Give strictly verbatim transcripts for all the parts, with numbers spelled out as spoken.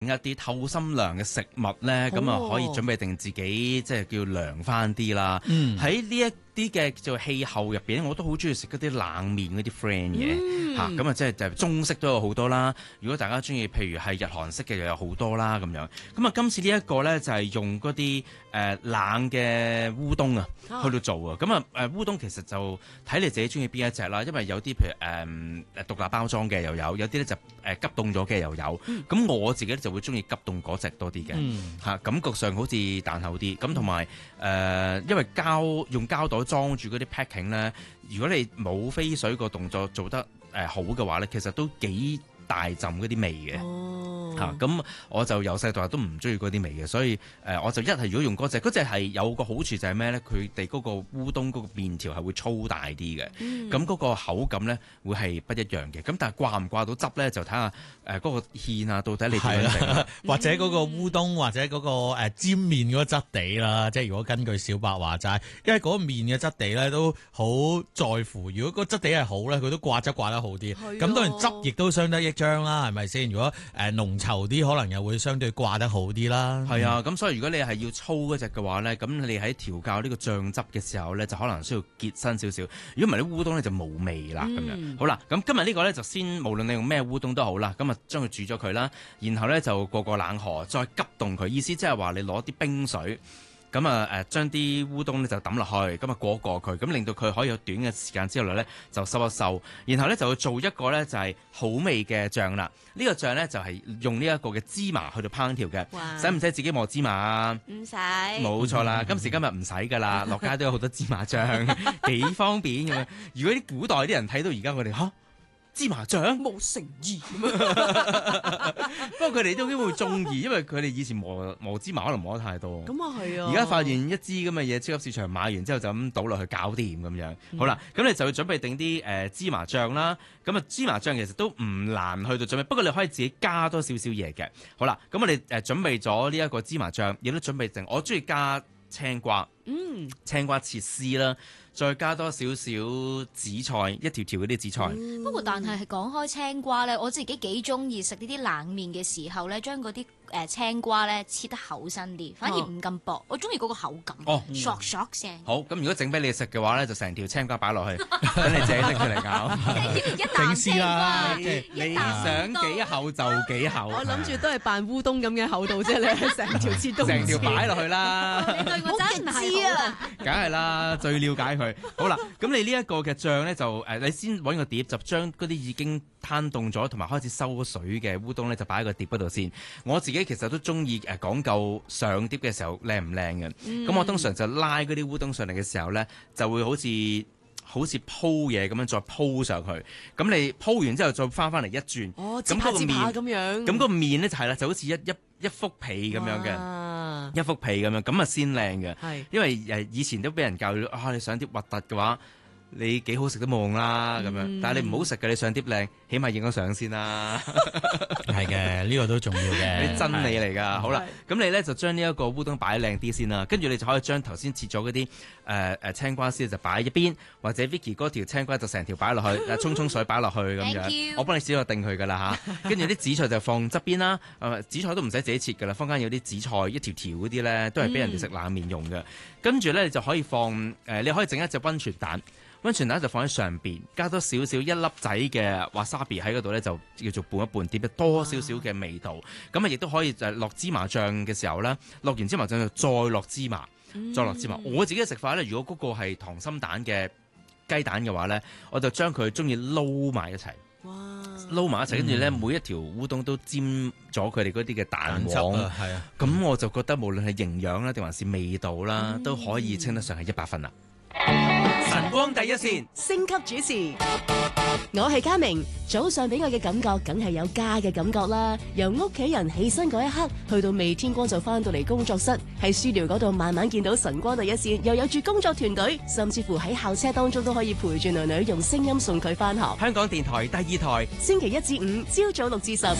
一啲透心涼嘅食物咧，咁啊、哦、可以準備定自己即係叫涼翻啲啦。喺呢一啲嘅叫做氣候入邊，我都好中意食嗰啲冷麵嗰啲 friend 嘢嚇，咁啊即係就中式都有好多啦。如果大家中意，譬如係日韓式嘅又有好多啦咁樣。咁啊今次呢一個咧就係、是、用嗰啲誒冷嘅烏冬啊去到做啊。咁啊誒烏冬其實就睇你自己中意邊一隻啦，因為有啲譬如誒誒、呃、獨立包裝嘅又有，有啲咧就誒、呃、急凍咗嘅又有。咁、嗯、我自己就會中意急凍嗰隻多啲嘅嚇，感覺上好似彈口啲。咁同埋誒，因為膠用膠袋裝住嗰啲 packing 咧，如果你冇飛水個動作做得誒、呃、好嘅話咧，其實都幾大浸嗰啲味嘅。哦嚇，咁、啊、我就由細到大都唔中意嗰啲味嘅，所以誒、呃、我就一係如果用嗰隻，嗰隻係有個好處就係咩咧？佢哋嗰個烏冬嗰個麵條係會粗大啲嘅，咁嗰、嗯、個口感咧會係不一樣嘅。咁但係掛唔掛到汁咧，就睇下誒嗰個芡啊，到底你點樣整、啊， 或者嗰個烏冬或者嗰個誒煎麵嗰個質地啦。即係如果根據小白話齋，因為嗰個麵嘅質地咧都好在乎。如果個質地係好咧，佢都掛汁掛得好啲。咁、啊、當然汁亦都相得益彰啦，係咪先？如果誒濃稠啲，可能又會相對掛得好啲啦。係啊， 咁所以如果你係要粗嗰隻嘅話咧，咁你喺調教呢個醬汁嘅時候咧，就可能需要結身少少。如果唔係啲烏冬咧就冇味啦咁、嗯、樣。好啦，咁今日呢個咧就先，無論你用咩烏冬都好啦，咁啊將佢煮咗佢啦，然後咧就過個冷河，再急凍佢。意思即係話你攞啲冰水。咁啊誒，將啲烏冬咧就抌落去，咁啊過過佢，咁令到佢可以有短嘅時間之內咧就收一收，然後咧就會做一個咧就係好味嘅醬啦。呢、這個醬咧就係用呢一個嘅芝麻去到烹調嘅，使唔使自己磨芝麻啊？ 唔使， 冇錯啦，今時今日唔使噶啦，落街都有好多芝麻醬，幾方便咁樣。如果啲古代啲人睇到而家我哋嚇。芝麻醬冇誠意， 不過佢哋都應該會中意，因為佢哋以前磨磨芝麻可能磨得太多。 咁啊係啊！ 而家發現一支咁嘅嘢，超級市場買完之後就咁倒落去搞掂咁樣。嗯、好啦，咁你就要準備定啲誒芝麻醬啦。咁啊芝麻醬其實都唔難去到準備，不過你可以自己加多少少嘢嘅。好啦，咁我哋誒準備咗呢一個芝麻醬，亦都準備定我中意加青瓜，嗯，青瓜切絲啦。再加多少少紫菜，一條條嗰啲紫菜。 嗯、不過但係講開青瓜咧，我自己幾中意食呢啲冷麵嘅時候咧，將嗰啲誒青瓜咧切得厚身啲，反而唔咁薄。哦、我中意嗰個口感， 哦， 索索聲。 好，咁如果整俾你食嘅話咧，就成條青瓜擺落去，等你自己拎佢嚟搞。 一啖青瓜， 你，你想幾厚就幾厚。 我諗住都係扮烏冬咁嘅厚度啫，你成條切都成條擺落去啦。 你對我真係知啊， 梗係啦，最了解佢。好啦，咁你呢一個嘅醬咧就誒、呃，你先揾個碟，就將嗰啲已經攤凍咗同埋開始收水嘅烏冬咧，就擺喺個碟嗰度先。我自己其實都中意誒講究上碟嘅時候靚唔靚嘅。咁、嗯、我通常就拉嗰啲烏冬上嚟嘅時候咧，就會好似好似鋪嘢咁樣再鋪上去。咁你鋪完之後再翻翻嚟一轉， 哦，接下接下咁樣。 咁個麵咧就係啦，就好似一一一幅皮咁樣嘅，一幅皮咁樣，咁啊先靚嘅。係，因為誒以前都俾人教咗啊，你上碟核突嘅話，你幾好食都冇用啦咁樣。嗯、但係你唔好食嘅，你上碟靚，起碼影咗相先啦。 係嘅，呢、呢個都重要嘅， 啲真理嚟㗎。好啦，咁你咧就將呢一個烏冬擺靚啲先啦，跟住你就可以將頭先切咗嗰啲誒誒青瓜絲就擺喺一邊，或者 Vicky 嗰條青瓜就成條擺落去，誒沖沖水擺落去咁樣。Thank you. 我幫你少咗定佢㗎啦嚇。跟住啲紫菜就放側邊啦。誒、呃、紫菜都唔使自己切㗎啦，坊間有啲紫菜一條條嗰啲咧，都係俾人哋食冷麵用嘅。跟住咧你就可以放誒、呃，你可以整一隻溫泉蛋。溫泉蛋就放喺上邊，加多少少一粒仔嘅 wasabi 喺嗰度咧，就叫做拌一拌，碟得多少少嘅味道。咁啊，亦都可以就落芝麻醬嘅時候咧，落完芝麻醬就再落芝麻，嗯、再落芝麻。我自己嘅食法咧，如果嗰個係溏心蛋嘅雞蛋嘅話咧，我就將佢中意撈埋一齊，哇！撈埋一齊，跟住咧每一條烏冬都沾咗佢哋嗰啲嘅蛋黃，係啊。咁、嗯、我就覺得無論係營養啦，定還是味道啦，嗯、都可以稱得上係一百分啦。晨光第一線， 星級主持，我係嘉明。早上俾我嘅感覺，梗係有家嘅感覺啦。由屋企人起身嗰一刻，去到未天光就翻到嚟工作室，喺 studio 嗰度慢慢見到晨光第一線，又有住工作團隊，甚至乎喺校車當中都可以陪住女女用聲音送佢翻學。 香港電台第二台， 星期一至五朝早六至十。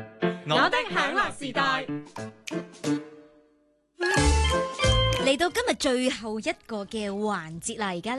嚟到今日最後一個嘅環節啦，而家